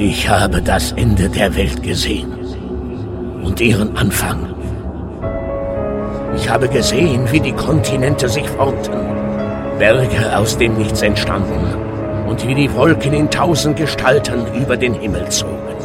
Ich habe das Ende der Welt gesehen und ihren Anfang. Ich habe gesehen, wie die Kontinente sich formten, Berge aus dem Nichts entstanden und wie die Wolken in 1000 Gestalten über den Himmel zogen.